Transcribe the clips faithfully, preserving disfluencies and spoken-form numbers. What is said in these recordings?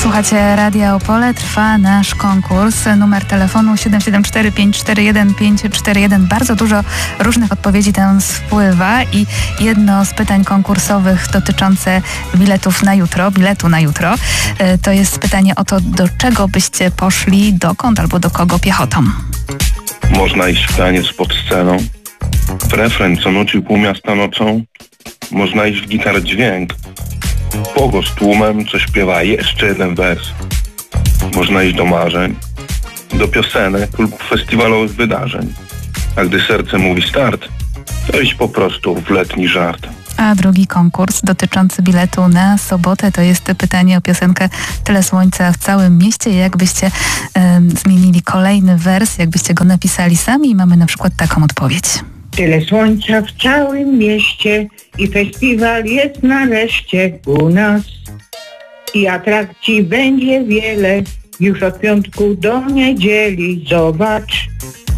Słuchacie Radia Opole, trwa nasz konkurs. Numer telefonu siedem siedem cztery pięć cztery jeden pięć cztery jeden. Bardzo dużo różnych odpowiedzi tam spływa i jedno z pytań konkursowych dotyczące biletów na jutro, biletu na jutro, to jest pytanie o to, do czego byście poszli, dokąd albo do kogo piechotą. Można iść w taniec pod sceną, w refren, co nucił pół miasta nocą. Można iść w gitarę dźwięk, pogo z tłumem, co śpiewa jeszcze jeden wers. Można iść do marzeń, do piosenek lub festiwalowych wydarzeń. A gdy serce mówi start, to iść po prostu w letni żart. A drugi konkurs dotyczący biletu na sobotę to jest pytanie o piosenkę Tyle słońca w całym mieście. Jakbyście y, zmienili kolejny wers, jakbyście go napisali sami i mamy na przykład taką odpowiedź. Tyle słońca w całym mieście i festiwal jest nareszcie u nas. I atrakcji będzie wiele, już od piątku do niedzieli. Zobacz,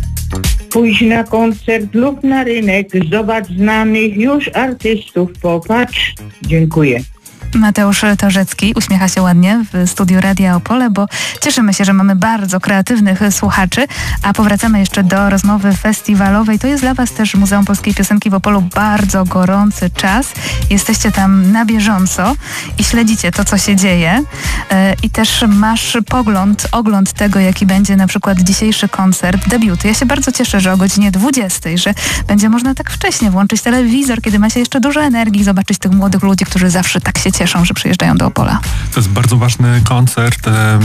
pójdź na koncert lub na rynek, zobacz znanych już artystów, popatrz. Dziękuję. Mateusz Torzecki uśmiecha się ładnie w studiu Radia Opole, bo cieszymy się, że mamy bardzo kreatywnych słuchaczy, a powracamy jeszcze do rozmowy festiwalowej. To jest dla Was też Muzeum Polskiej Piosenki w Opolu bardzo gorący czas. Jesteście tam na bieżąco i śledzicie to, co się dzieje. I też masz pogląd, ogląd tego, jaki będzie na przykład dzisiejszy koncert, debiuty. Ja się bardzo cieszę, że o godzinie dwudziestej, że będzie można tak wcześnie włączyć telewizor, kiedy ma się jeszcze dużo energii, zobaczyć tych młodych ludzi, którzy zawsze tak się cieszą, że przyjeżdżają do Opola. To jest bardzo ważny koncert.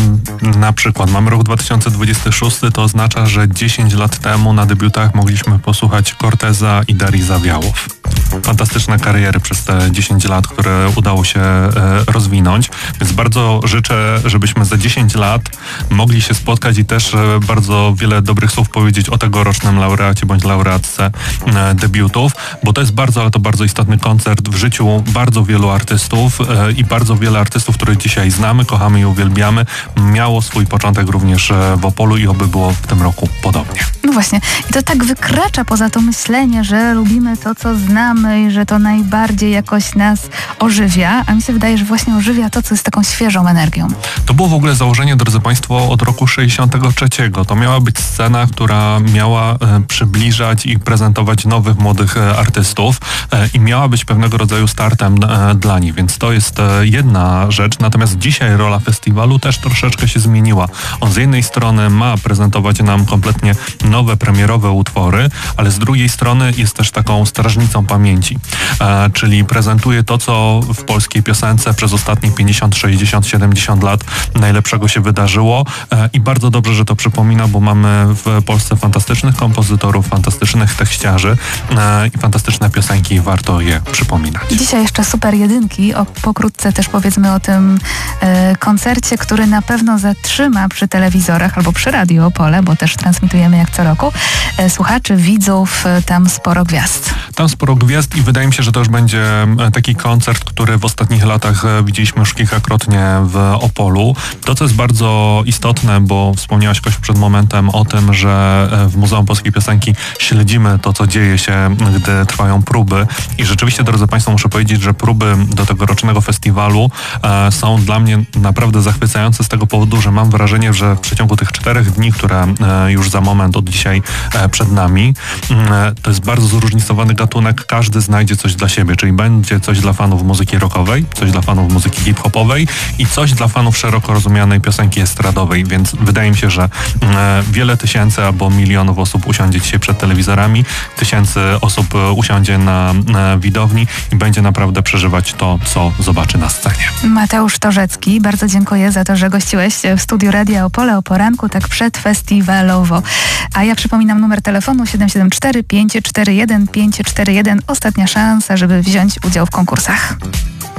Na przykład mamy rok dwa tysiące dwudziesty szósty, to oznacza, że dziesięć lat temu na debiutach mogliśmy posłuchać Corteza i Darii Zawiałow. Fantastyczne kariery przez te dziesięć lat, które udało się rozwinąć. Więc bardzo życzę, żebyśmy za dziesięć lat mogli się spotkać i też bardzo wiele dobrych słów powiedzieć o tegorocznym laureacie bądź laureatce debiutów, bo to jest bardzo, ale to bardzo istotny koncert w życiu bardzo wielu artystów i bardzo wiele artystów, których dzisiaj znamy, kochamy i uwielbiamy, miało swój początek również w Opolu i oby było w tym roku podobnie. No właśnie. I to tak wykracza poza to myślenie, że lubimy to, co znamy i że to najbardziej jakoś nas ożywia, a mi się wydaje, że właśnie ożywia to, co jest taką świeżą energią. To było w ogóle założenie, drodzy Państwo, od roku sześćdziesiątego trzeciego. To miała być scena, która miała e, przybliżać i prezentować nowych, młodych e, artystów e, i miała być pewnego rodzaju startem e, dla nich, więc to jest e, jedna rzecz. Natomiast dzisiaj rola festiwalu też troszeczkę się zmieniła. On z jednej strony ma prezentować nam kompletnie nowe, premierowe utwory, ale z drugiej strony jest też taką strażnicą pamięci, e, czyli prezentuje to, co w polskiej piosence przez ostatnich pięćdziesiąt, sześćdziesiąt, siedemdziesiąt lat najlepszego się wydarzyło e, i bardzo dobrze, że to przypomina, bo mamy w Polsce fantastycznych kompozytorów, fantastycznych tekściarzy e, i fantastyczne piosenki i warto je przypominać. Dzisiaj jeszcze super jedynki, o, pokrótce też powiedzmy o tym e, koncercie, który na pewno zatrzyma przy telewizorach albo przy Radiu Opole, bo też transmitujemy jak co roku, e, słuchaczy, widzów, e, tam sporo gwiazd. Tam sporo gwiazd i wydaje mi się, że to już będzie taki koncert, który w ostatnich latach widzieliśmy już kilkakrotnie w Opolu. To, co jest bardzo istotne, bo wspomniałaś, Kosiu, przed momentem o tym, że w Muzeum Polskiej Piosenki śledzimy to, co dzieje się, gdy trwają próby. I rzeczywiście, drodzy Państwo, muszę powiedzieć, że próby do tegorocznego festiwalu e, są dla mnie naprawdę zachwycające z tego powodu, że mam wrażenie, że w przeciągu tych czterech dni, które e, już za moment od dzisiaj e, przed nami, e, to jest bardzo zróżnicowany gatunek, każdy znajdzie coś dla siebie, czyli będzie coś dla fanów muzyki rockowej, coś dla fanów muzyki hip-hopowej i coś dla fanów szeroko rozumianej piosenki estradowej, więc wydaje mi się, że e, wiele tysięcy albo milionów osób usiądzie dzisiaj przed telewizorami, tysięcy osób usiądzie na, na widowni i będzie naprawdę przeżywać to, co zobaczy na scenie. Mateusz Torzecki, bardzo dziękuję za to, że gościłeś w studiu Radia Opole o poranku, tak przedfestiwalowo. A ja przypominam numer telefonu siedem siedem cztery pięć cztery jeden pięć cztery jeden. Ostatnia szansa, żeby wziąć udział w konkursach.